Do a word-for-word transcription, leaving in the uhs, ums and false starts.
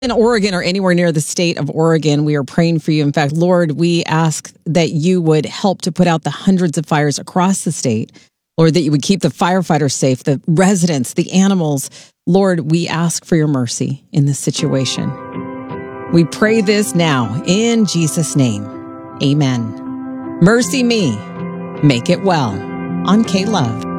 In Oregon or anywhere near the state of Oregon, we are praying for you. In fact, Lord, we ask that you would help to put out the hundreds of fires across the state. Lord, that you would keep the firefighters safe, the residents, the animals. Lord, we ask for your mercy in this situation. We pray this now in Jesus' name. Amen. Mercy me, make it well on K-Love.